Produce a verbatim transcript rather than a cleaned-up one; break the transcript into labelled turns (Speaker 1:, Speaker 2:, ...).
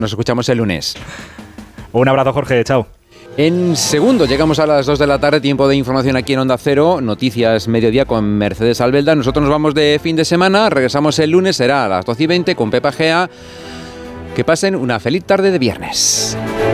Speaker 1: Nos escuchamos el lunes.
Speaker 2: Un abrazo, Jorge, chao.
Speaker 1: En segundo, llegamos a las dos de la tarde, tiempo de información aquí en Onda Cero, Noticias Mediodía con Mercedes Albelda. Nosotros nos vamos de fin de semana, regresamos el lunes, será a las doce y veinte con Pepa Gea. Que pasen una feliz tarde de viernes.